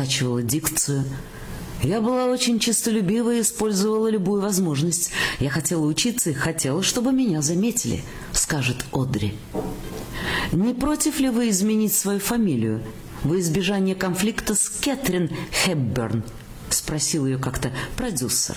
оттачивала дикцию. Я была очень честолюбива и использовала любую возможность. Я хотела учиться и хотела, чтобы меня заметили, скажет Одри. Не против ли вы изменить свою фамилию во избежание конфликта с Кэтрин Хепберн? Спросил ее как-то продюсер.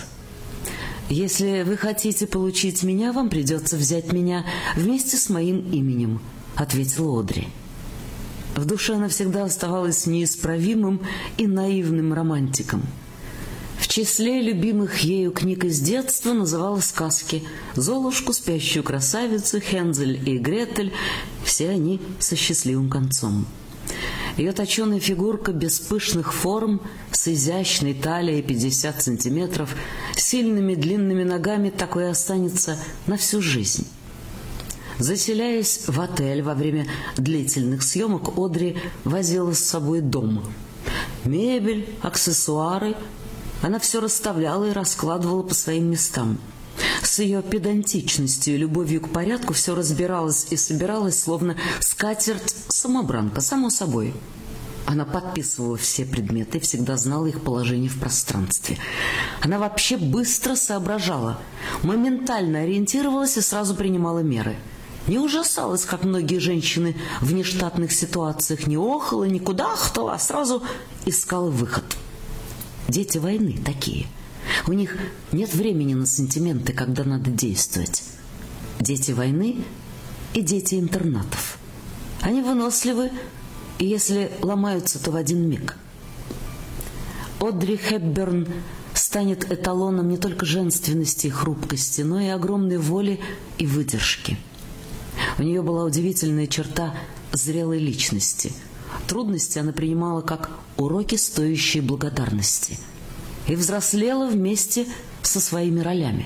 Если вы хотите получить меня, вам придется взять меня вместе с моим именем, ответила Одри. В душе она всегда оставалась неисправимым и наивным романтиком. В числе любимых ею книг из детства называла сказки «Золушку», «Спящую красавицу», «Хензель и Гретель». Все они со счастливым концом. Ее точеная фигурка без пышных форм, с изящной талией 50 сантиметров, сильными длинными ногами такой останется на всю жизнь. Заселяясь в отель во время длительных съемок, Одри возила с собой дом. Мебель, аксессуары. Она все расставляла и раскладывала по своим местам. С ее педантичностью и любовью к порядку все разбиралось и собиралось, словно скатерть-самобранка, само собой. Она подписывала все предметы и всегда знала их положение в пространстве. Она вообще быстро соображала, моментально ориентировалась и сразу принимала меры. Не ужасалась, как многие женщины в нештатных ситуациях, не охала, не кудахтала, а сразу искала выход. Дети войны такие. У них нет времени на сантименты, когда надо действовать. Дети войны и дети интернатов. Они выносливы, и если ломаются, то в один миг. Одри Хепберн станет эталоном не только женственности и хрупкости, но и огромной воли и выдержки. У нее была удивительная черта зрелой личности. Трудности она принимала как уроки, стоящие благодарности, и взрослела вместе со своими ролями.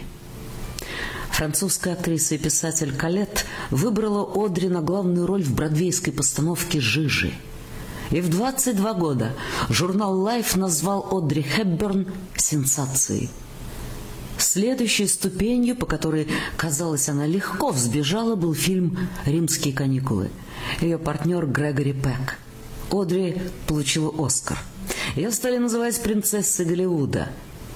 Французская актриса и писатель Колетт выбрала Одри на главную роль в бродвейской постановке «Жижи». И в 22 года журнал Life назвал Одри Хепберн сенсацией. Следующей ступенью, по которой, казалось, она легко взбежала, был фильм «Римские каникулы». Ее партнер Грегори Пек. Одри получила «Оскар». Ее стали называть принцессой Голливуда.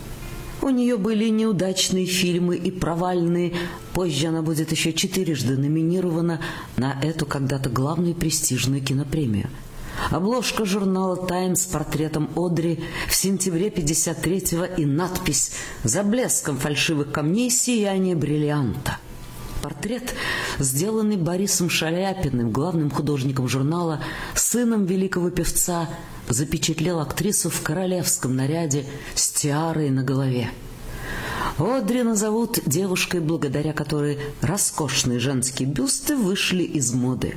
У нее были неудачные фильмы и провальные. Позже она будет еще 4 номинирована на эту когда-то главную престижную кинопремию. Обложка журнала «Таймс» с портретом Одри в сентябре 53-го и надпись «За блеском фальшивых камней сияние бриллианта». Портрет, сделанный Борисом Шаляпиным, главным художником журнала, сыном великого певца, запечатлел актрису в королевском наряде с тиарой на голове. Одри назовут девушкой, благодаря которой роскошные женские бюсты вышли из моды.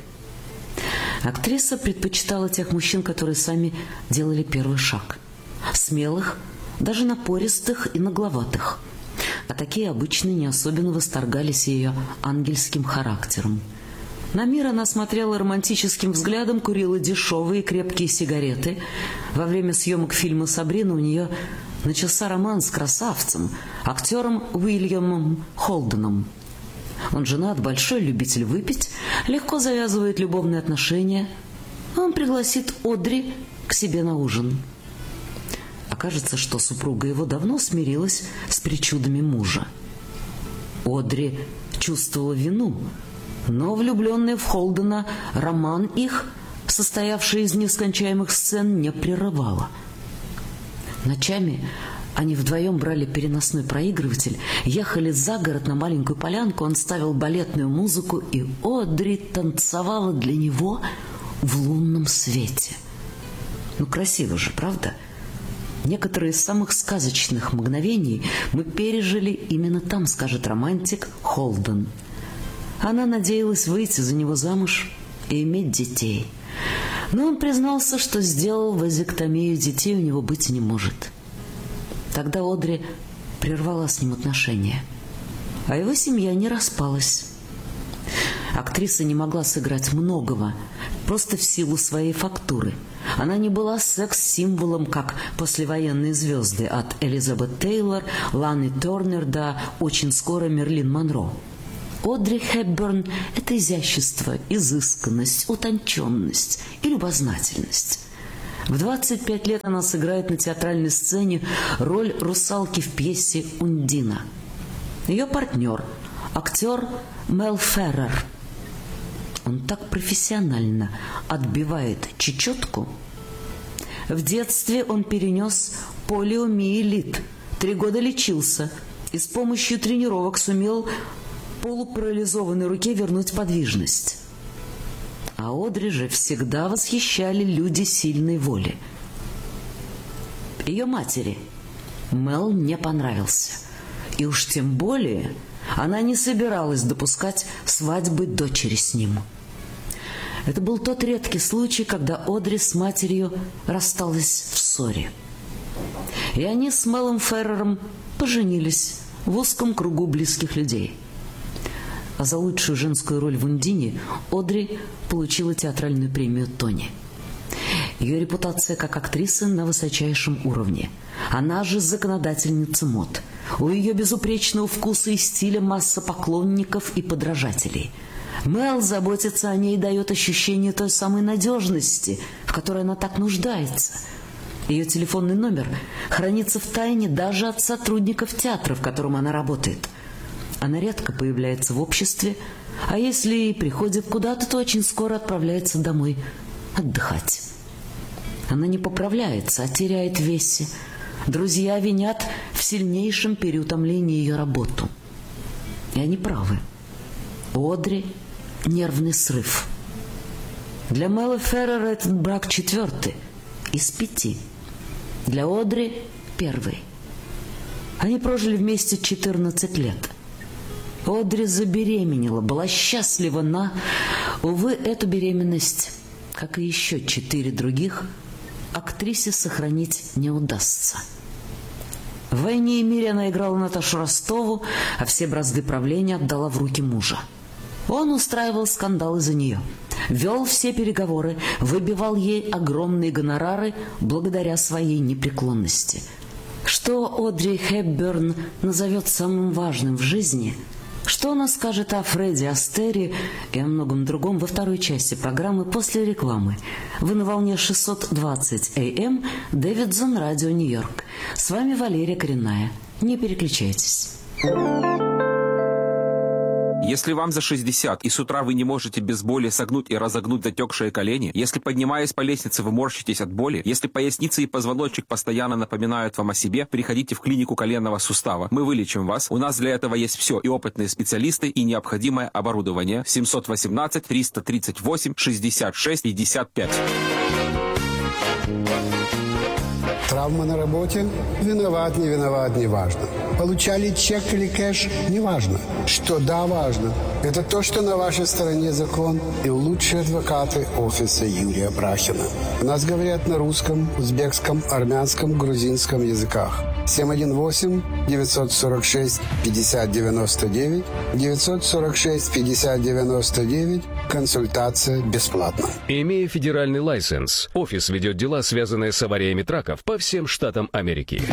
Актриса предпочитала тех мужчин, которые сами делали первый шаг. Смелых, даже напористых и нагловатых. А такие обычно не особенно восторгались ее ангельским характером. На мир она смотрела романтическим взглядом, курила дешевые крепкие сигареты. Во время съемок фильма «Сабрина» у нее начался роман с красавцем, актером Уильямом Холденом. Он женат, большой любитель выпить, легко завязывает любовные отношения. Он пригласит Одри к себе на ужин. Окажется, что супруга его давно смирилась с причудами мужа. Одри чувствовала вину, но влюбленная в Холдена роман их, состоявший из нескончаемых сцен, не прерывала. Ночами они вдвоем брали переносной проигрыватель, ехали за город на маленькую полянку, он ставил балетную музыку, и Одри танцевала для него в лунном свете. Ну, красиво же, правда? Некоторые из самых сказочных мгновений мы пережили именно там, скажет романтик Холден. Она надеялась выйти за него замуж и иметь детей. Но он признался, что сделал вазэктомию, детей у него быть не может. Тогда Одри прервала с ним отношения, а его семья не распалась. Актриса не могла сыграть многого, просто в силу своей фактуры. Она не была секс-символом, как послевоенные звезды, от Элизабет Тейлор, Ланы Тернер до очень скоро Мерлин Монро. Одри Хепберн – это изящество, изысканность, утонченность и любознательность. В 25 лет она сыграет на театральной сцене роль русалки в пьесе «Ундина». Ее партнер – актер Мел Феррер. Он так профессионально отбивает чечетку. В детстве он перенес полиомиелит, 3 года лечился и с помощью тренировок сумел полупарализованной руке вернуть подвижность. А Одри же всегда восхищали люди сильной воли. Ее матери Мел не понравился. И уж тем более она не собиралась допускать свадьбы дочери с ним. Это был тот редкий случай, когда Одри с матерью рассталась в ссоре. И они с Мелом Феррером поженились в узком кругу близких людей. А за лучшую женскую роль в «Ундине» Одри получила театральную премию Тони. Ее репутация как актрисы на высочайшем уровне. Она же законодательница мод. У ее безупречного вкуса и стиля масса поклонников и подражателей. Мел заботится о ней и дает ощущение той самой надежности, в которой она так нуждается. Ее телефонный номер хранится в тайне даже от сотрудников театра, в котором она работает. Она редко появляется в обществе, а если и приходит куда-то, то очень скоро отправляется домой отдыхать. Она не поправляется, а теряет в весе. Друзья винят в сильнейшем переутомлении ее работу. И они правы. У Одри нервный срыв. Для Мела Феррера этот брак 4 из 5. Для Одри 1. Они прожили вместе 14 лет. Одри забеременела, была счастлива, но, увы, эту беременность, как и еще 4 других, актрисе сохранить не удастся. В «Войне и мире» она играла Наташу Ростову, а все бразды правления отдала в руки мужа. Он устраивал скандал из-за нее, вел все переговоры, выбивал ей огромные гонорары благодаря своей непреклонности. Что Одри Хепберн назовет самым важным в жизни, что она скажет о Фредди Астере и о многом другом во второй части программы после рекламы. Вы на волне 620 АМ, Дэвидсон, Радио Нью-Йорк. С вами Валерия Коренная. Не переключайтесь. Если вам за 60 и с утра вы не можете без боли согнуть и разогнуть затекшие колени, если, поднимаясь по лестнице, вы морщитесь от боли, если поясница и позвоночник постоянно напоминают вам о себе, приходите в клинику коленного сустава. Мы вылечим вас. У нас для этого есть все: и опытные специалисты, и необходимое оборудование. 718-338-66-55. Травма на работе? Виноват, не виноват, не важно. Получали чек или кэш? Не важно. Что да, важно. Это то, что на вашей стороне закон и лучшие адвокаты офиса Юрия Брахина. У нас говорят на русском, узбекском, армянском, грузинском языках. 718-946-5099, 946-5099. Консультация бесплатна. Имея федеральный лайсенс, офис ведет дела, связанные с авариями траков по всем штатам Америки.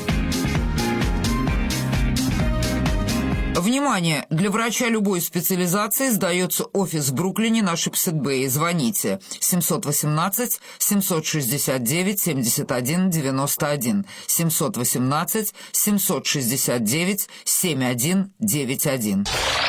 Внимание! Для врача любой специализации сдается офис в Бруклине на Шипсет-Бэй. Звоните 718-769-7191, 718-769-7191.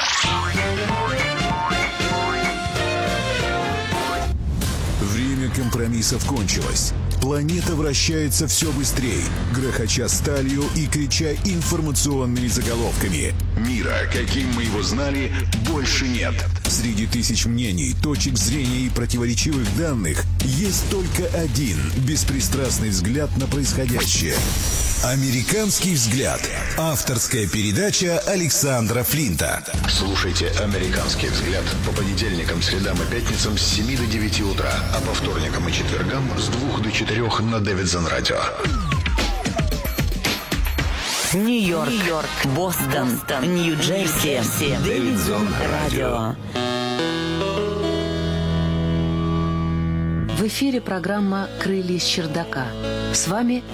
Время компромиссов кончилось. Планета вращается все быстрее, грохоча сталью и крича информационными заголовками. Мира, каким мы его знали, больше нет. Среди тысяч мнений, точек зрения и противоречивых данных есть только один беспристрастный взгляд на происходящее. «Американский взгляд». Авторская передача Александра Флинта. Слушайте «Американский взгляд» по понедельникам, средам и пятницам с 7 до 9 утра, а по вторникам и четвергам с 2 до 4 на Дэвидсон Радио. Нью-Йорк, Бостон, Нью-Джерси, Дэвидсон Радио. В эфире программа «Крылья с чердака». С вами